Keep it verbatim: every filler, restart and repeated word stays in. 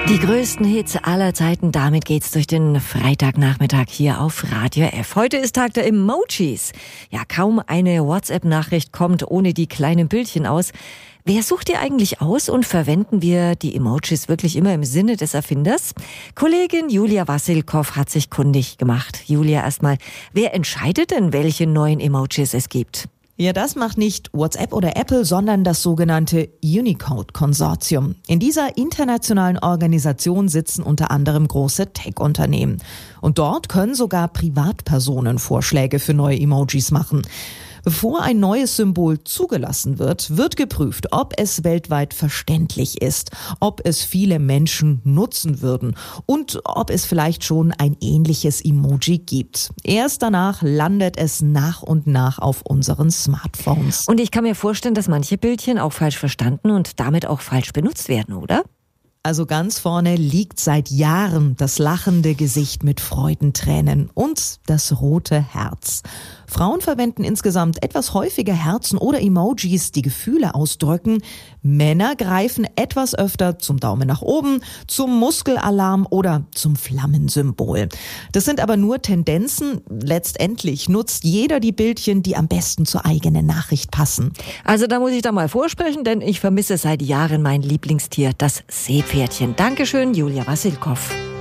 Die größten Hits aller Zeiten, damit geht's durch den Freitagnachmittag hier auf Radio F. Heute ist Tag der Emojis. Ja, kaum eine WhatsApp-Nachricht kommt ohne die kleinen Bildchen aus. Wer sucht die eigentlich aus und verwenden wir die Emojis wirklich immer im Sinne des Erfinders? Kollegin Julia Wassilkow hat sich kundig gemacht. Julia, erstmal, wer entscheidet denn, welche neuen Emojis es gibt? Ja, das macht nicht WhatsApp oder Apple, sondern das sogenannte Unicode-Konsortium. In dieser internationalen Organisation sitzen unter anderem große Tech-Unternehmen. Und dort können sogar Privatpersonen Vorschläge für neue Emojis machen. Bevor ein neues Symbol zugelassen wird, wird geprüft, ob es weltweit verständlich ist, ob es viele Menschen nutzen würden und ob es vielleicht schon ein ähnliches Emoji gibt. Erst danach landet es nach und nach auf unseren Smartphones. Und ich kann mir vorstellen, dass manche Bildchen auch falsch verstanden und damit auch falsch benutzt werden, oder? Also ganz vorne liegt seit Jahren das lachende Gesicht mit Freudentränen und das rote Herz. Frauen verwenden insgesamt etwas häufiger Herzen oder Emojis, die Gefühle ausdrücken. Männer greifen etwas öfter zum Daumen nach oben, zum Muskelalarm oder zum Flammensymbol. Das sind aber nur Tendenzen. Letztendlich nutzt jeder die Bildchen, die am besten zur eigenen Nachricht passen. Also da muss ich da mal vorsprechen, denn ich vermisse seit Jahren mein Lieblingstier, das Seepferdchen. Dankeschön, Julia Wassilkow.